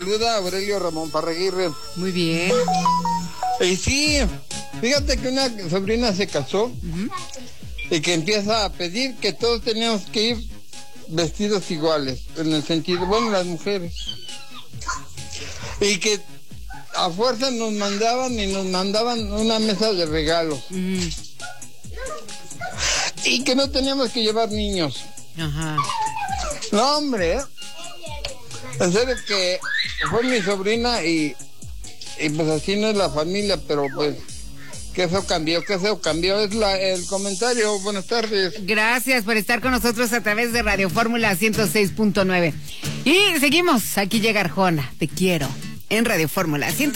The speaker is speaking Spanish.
saluda Aurelio Ramón Parraguirre. Muy bien. Y sí, fíjate que una sobrina se casó y que empieza a pedir que todos teníamos que ir vestidos iguales, en el sentido, bueno, las mujeres. Y que a fuerza nos mandaban una mesa de regalos. Y que no teníamos que llevar niños. Ajá. No, hombre, en serio que fue mi sobrina y pues así no es la familia, pero pues que eso cambió, es el comentario. Buenas tardes. Gracias por estar con nosotros a través de Radio Fórmula 106.9. Y seguimos, aquí llega Arjona, te quiero, en Radio Fórmula 106.